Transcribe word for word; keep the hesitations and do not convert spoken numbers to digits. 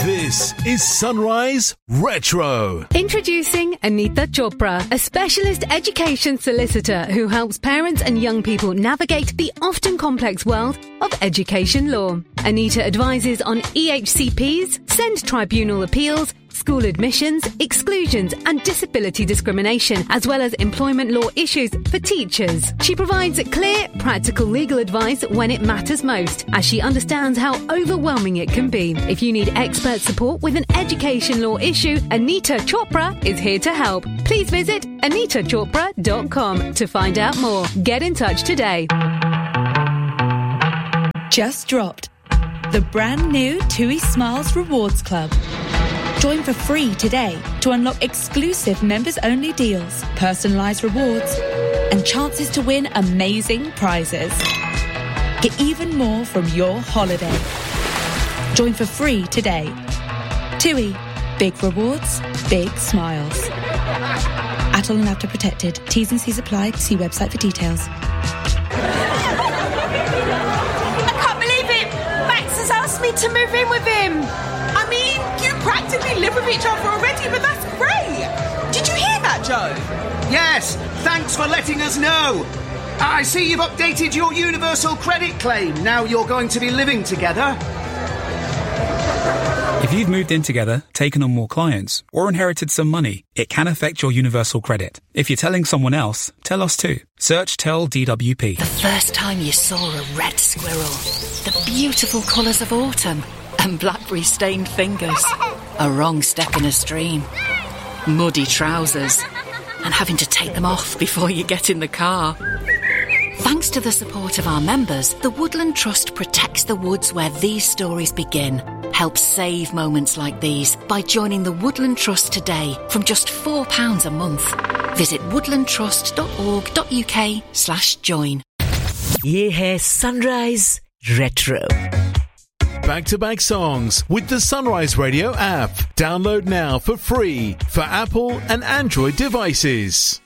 This is Sunrise Retro. Introducing Anita Chopra, a specialist education solicitor who helps parents and young people navigate the often complex world of education law. Anita advises on E H C Ps, send tribunal appeals, school admissions, exclusions and disability discrimination, as well as employment law issues for teachers. She provides clear, practical legal advice when it matters most, as she understands how overwhelming it can be. If you need expert support with an education law issue, Anita Chopra is here to help. Please visit anita chopra dot com to find out more. Get in touch today. Just dropped the brand new TUI Smiles Rewards Club. Join for free today to unlock exclusive members-only deals, personalised rewards, and chances to win amazing prizes. Get even more from your holiday. Join for free today. TUI. Big rewards, big smiles. Atoll and After Protected. T's and C's apply. See website for details. I can't believe it! Max has asked me to move in with him. I mean, you practically live with each other already, but that's great. Did you hear that, Joe? Yes, thanks for letting us know. I see you've updated your universal credit claim. Now you're going to be living together. If you've moved in together, taken on more clients, or inherited some money, it can affect your universal credit. If you're telling someone else, tell us too. Search Tell D W P. The first time you saw a red squirrel, the beautiful colours of autumn, and blackberry-stained fingers. A wrong step in a stream. Muddy trousers. And having to take them off before you get in the car. Thanks to the support of our members, the Woodland Trust protects the woods where these stories begin. Help save moments like these by joining the Woodland Trust today from just four pounds a month. Visit woodlandtrust.org.uk slash join. Ye hai Sunrise Retro. Back-to-back songs with the Sunrise Radio app. Download now for free for Apple and Android devices.